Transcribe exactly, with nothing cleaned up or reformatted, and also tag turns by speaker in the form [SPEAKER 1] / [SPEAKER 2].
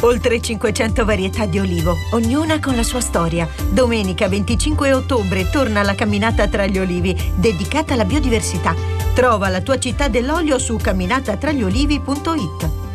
[SPEAKER 1] Oltre cinquecento varietà di olivo, ognuna con la sua storia. Domenica venticinque ottobre torna la camminata tra gli olivi, dedicata alla biodiversità. Trova la tua città dell'olio su camminatatragliolivi punto it.